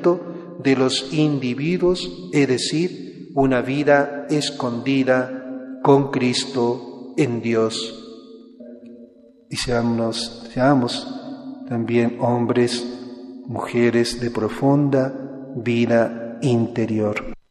secreto de los individuos, es decir, una vida escondida con Cristo en Dios. Y seamos también hombres, mujeres de profunda vida interior.